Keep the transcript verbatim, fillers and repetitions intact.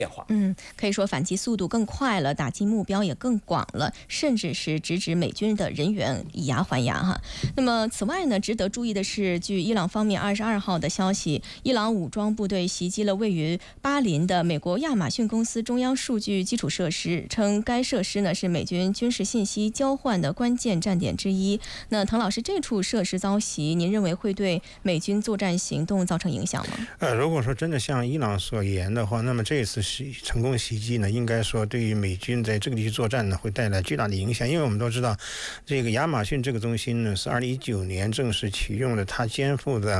变化。 嗯，可以说反击速度更快了，打击目标也更广了，甚至是直指美军的人员，以牙还牙哈。那么，此外呢，值得注意的是，据伊朗方面二十二号的消息，伊朗武装部队袭击了位于巴林的美国亚马逊公司中央数据基础设施，称该设施呢是美军军事信息交换的关键站点之一。那滕老师，这处设施遭袭，您认为会对美军作战行动造成影响吗？ 呃，如果说真的像伊朗所言的话，那么这一次袭成功袭击呢，应该说对于美军在这个地区作战呢，会带来巨大的影响。因为我们都知道，这个亚马逊这个中心呢，是二零一九年正式启用了，它肩负的